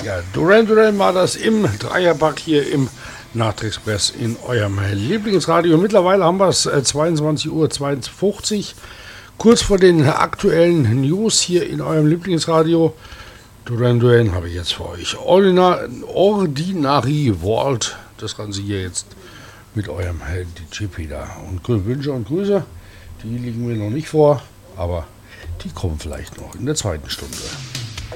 Ja, Duran Duran war das im Dreierpack hier im Nachtexpress in eurem Lieblingsradio. Mittlerweile haben wir es 22:52 Uhr, kurz vor den aktuellen News hier in eurem Lieblingsradio. Duran Duran habe ich jetzt für euch. Ordinary World, das Ganze hier jetzt mit eurem DJ Peter. Und Wünsche und Grüße, die liegen mir noch nicht vor, aber die kommen vielleicht noch in der zweiten Stunde.